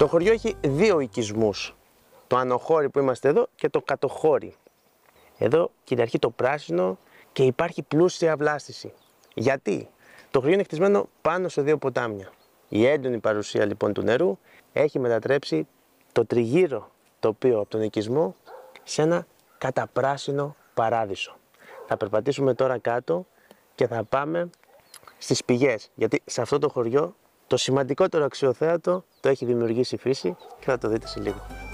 Το χωριό έχει δύο οικισμούς. Το ανοχώρι που είμαστε εδώ και το κατοχώρι. Εδώ κυριαρχεί το πράσινο και υπάρχει πλούσια βλάστηση. Γιατί? Το χωριό είναι χτισμένο πάνω σε δύο ποτάμια. Η έντονη παρουσία λοιπόν του νερού έχει μετατρέψει το τριγύρο τοπίο από τον οικισμό σε ένα καταπράσινο παράδεισο. Θα περπατήσουμε τώρα κάτω και θα πάμε στις πηγές, γιατί σε αυτό το χωριό το σημαντικότερο αξιοθέατο το έχει δημιουργήσει η φύση και θα το δείτε σε λίγο.